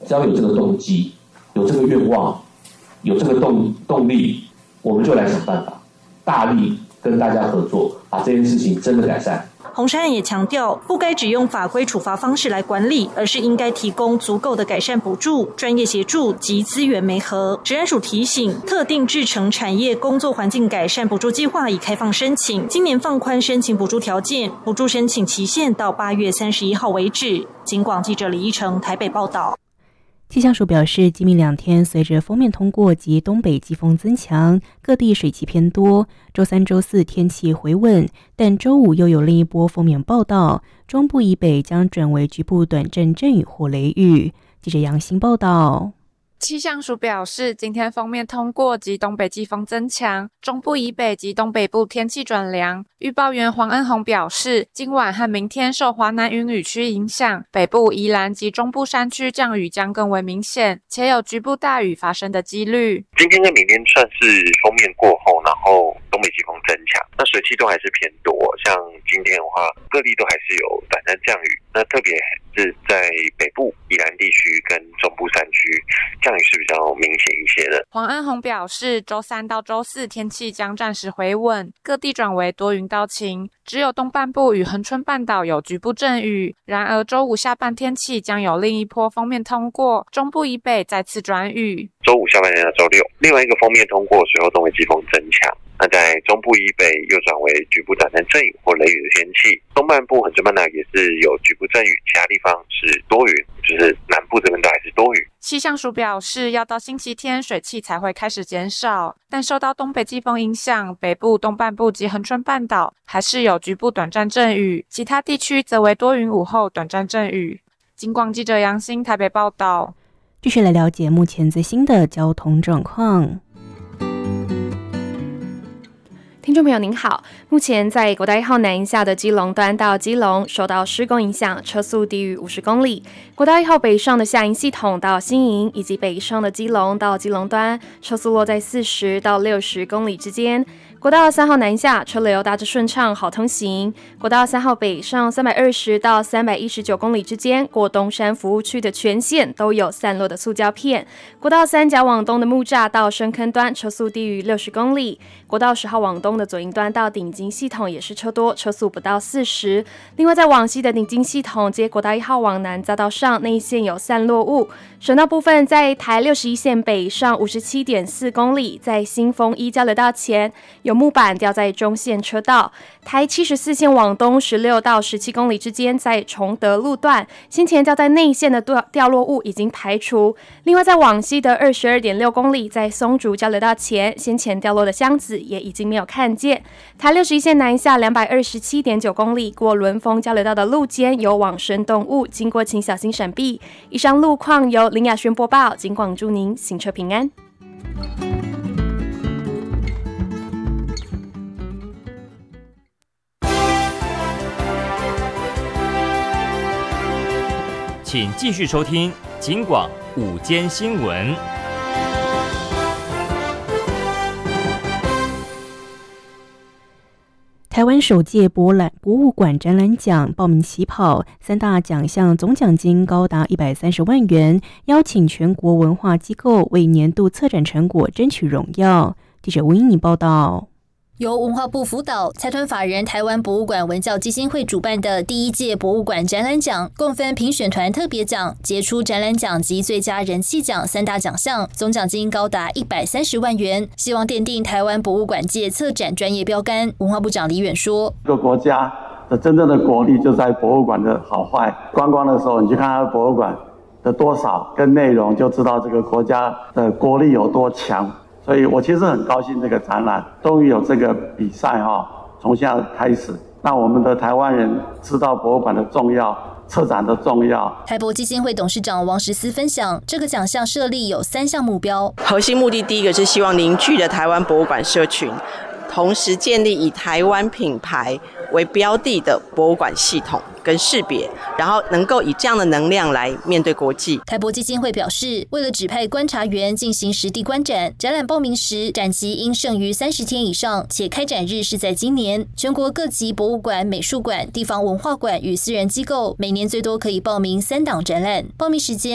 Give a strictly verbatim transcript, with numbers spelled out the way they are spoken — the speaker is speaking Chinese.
只要有这个动机，有这个愿望，有这个动动力，我们就来想办法，大力跟大家合作，把这件事情真的改善。 洪珊也强调，不该只用法规处罚方式来管理，而是应该提供足够的改善补助、专业协助及资源媒合。职安署提醒，特定制成产业工作环境改善补助计划已开放申请，今年放宽申请补助条件，补助申请期限到八月三十一号为止。警广记者李依成台北报道。 气象署表示，今明两天随着锋面通过及东北季风增强，各地水汽偏多。周三、周四天气回稳，但周五又有另一波锋面报道，中部以北将转为局部短暂阵雨或雷雨。记者杨欣报道。 气象署表示，今天锋面通过及东北季风增强，中部以北及东北部天气转凉。预报员黄恩宏表示，今晚和明天受华南云雨区影响，北部宜兰及中部山区降雨将更为明显，且有局部大雨发生的几率。 今天跟明天算是锋面过后，然后东北季风增强，那水汽都还是偏多，像今天的话，各地都还是有短暂降雨，那特别是在北部宜兰地区跟中部山区降雨是比较明显一些的。 黄恩宏表示，周三到周四天气将暂时回稳，各地转为多云到晴，只有东半部与恒春半岛有局部阵雨。然而周五下半天气将有另一波锋面通过，中部以北再次转雨。 周五下半天到周六，另外一个锋面通过，随后东北季风增强。那在中部以北又转为局部短暂阵雨或雷雨的天气，东半部恒春半岛也是有局部阵雨，其他地方是多云，就是南部这边都还是多雨。 气象署表示，要到星期天水汽才会开始减少，但受到东北季风影响，北部、东半部及恒春半岛还是有局部短暂阵雨，其他地区则为多云午后短暂阵雨。警广记者杨欣台北报道。 继续来了解目前最新的交通状况。 听众朋友您好，目前在国道一号南下的基隆端到基隆受到施工影响，车速低于五十公里。国道一号北上的下营系统到新营，以及北上的基隆到基隆端，车速落在四十到六十公里之间。国道三号南下，车流大致顺畅，好通行。国道三号北上三百二十到三百一十九公里之间，过东山服务区的全线都有散落的塑胶片。国道三甲往东的木栅到深坑端，车速低于六十公里。国道十号往东的左营端到顶金系统也是车多，车速不到四十。另外在往西的顶金系统接国道一号往南匝道上，那一线有散落物。省道部分在台六十一线北上五十七点四公里，在新丰一交流道前有木板掉在中线车道。台七十四线往东十六到十七公里之间，在崇德路段先前掉在内线的掉落物已经排除。另外在往西的二十二点六公里，在松竹交流道前先前掉落的箱子也已经没有看见。台六十一线南下两百二十七点九公里，过伦丰交流道的路肩有往生动物，经过请小心闪避。以上路况由林雅轩播报，警广祝您行车平安。 请继续收听警广午间新闻。 台湾首届博览博物馆展览奖报名起跑，三大奖项总奖金高达一百三十万元，邀请全国文化机构为年度策展成果争取荣耀。记者吴英妮报道。 由文化部辅导、财团法人台湾博物馆文教基金会主办的第一届博物馆展览奖，共分评选团特别奖、杰出展览奖及最佳人气奖三大奖项，总奖金高达一百三十万元，希望奠定台湾博物馆界策展专业标杆。文化部长李远说：“ 一个国家的真正的国力就在博物馆的好坏。观光的时候，你去看它的博物馆的多少跟内容，就知道这个国家的国力有多强。”所以我其实很高兴这个展览终于有这个比赛哈，从现在开始，让我们的台湾人知道博物馆的重要，策展的重要。 台博基金会董事长王时思分享，这个奖项设立有三项目标， 核心目的第一个是希望凝聚的台湾博物馆社群，同时建立以台湾品牌为标的的博物馆系统跟识别，然后能够以这样的能量来面对国际。 台博基金会表示，为了指派观察员进行实地观展，展览报名时展期应剩余三十天以上，且开展日是在今年。全国各级博物馆、美术馆、地方文化馆与私人机构每年最多可以报名三档展览，报名时间